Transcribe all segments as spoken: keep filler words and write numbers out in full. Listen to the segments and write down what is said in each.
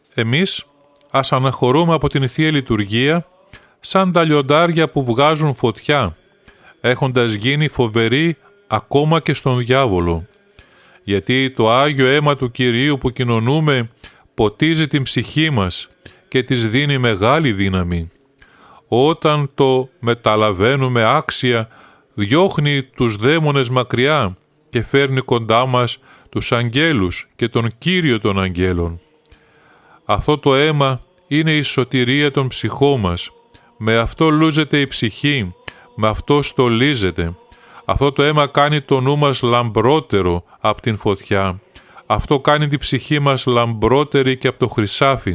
Εμείς ας αναχωρούμε από την Θεία Λειτουργία σαν τα λιοντάρια που βγάζουν φωτιά, έχοντας γίνει φοβεροί ακόμα και στον διάβολο. Γιατί το Άγιο αίμα του Κυρίου που κοινωνούμε ποτίζει την ψυχή μας και της δίνει μεγάλη δύναμη. Όταν το μεταλαβαίνουμε άξια, διώχνει τους δαίμονες μακριά και φέρνει κοντά μας τους αγγέλους και τον Κύριο των αγγέλων. Αυτό το αίμα είναι η σωτηρία των ψυχών μας. Με αυτό λούζεται η ψυχή, με αυτό στολίζεται. Αυτό το αίμα κάνει το νου μας λαμπρότερο από την φωτιά. Αυτό κάνει την ψυχή μας λαμπρότερη και από το χρυσάφι.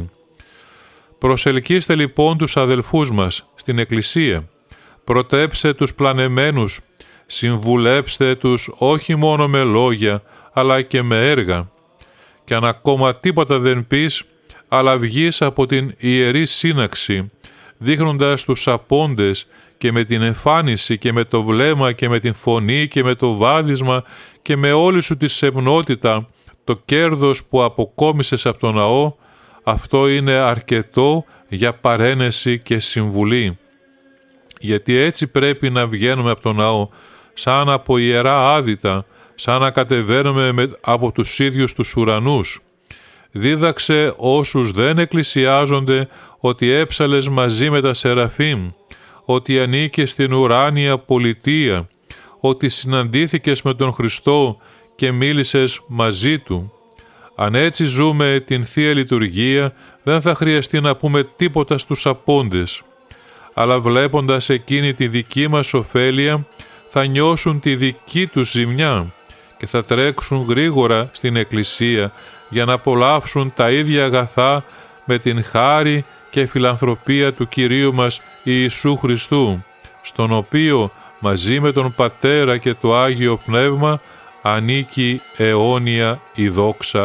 Προσελκύστε λοιπόν τους αδελφούς μας στην Εκκλησία. Πρωτέψτε τους πλανεμένους. Συμβουλέψτε τους όχι μόνο με λόγια, αλλά και με έργα. Και αν ακόμα τίποτα δεν πεις, αλλά βγεις από την Ιερή Σύναξη, δείχνοντας τους απόντες και με την εμφάνιση και με το βλέμμα και με την φωνή και με το βάδισμα και με όλη σου τη σεμνότητα το κέρδος που αποκόμισες από τον ναό, αυτό είναι αρκετό για παρένεση και συμβουλή. Γιατί έτσι πρέπει να βγαίνουμε από τον ναό, σαν από ιερά άδυτα, σαν να κατεβαίνουμε με, από τους ίδιους τους ουρανούς. Δίδαξε όσους δεν εκκλησιάζονται ότι έψαλες μαζί με τα Σεραφείμ, ότι ανήκες στην ουράνια πολιτεία, ότι συναντήθηκες με τον Χριστό και μίλησες μαζί Του. Αν έτσι ζούμε την Θεία Λειτουργία, δεν θα χρειαστεί να πούμε τίποτα στους απόντες. Αλλά βλέποντας εκείνη τη δική μας ωφέλεια, θα νιώσουν τη δική τους ζημιά και θα τρέξουν γρήγορα στην Εκκλησία για να απολαύσουν τα ίδια αγαθά με την χάρη και φιλανθρωπία του Κυρίου μας Ιησού Χριστού, στον οποίο μαζί με τον Πατέρα και το Άγιο Πνεύμα ανήκει αιώνια η δόξα.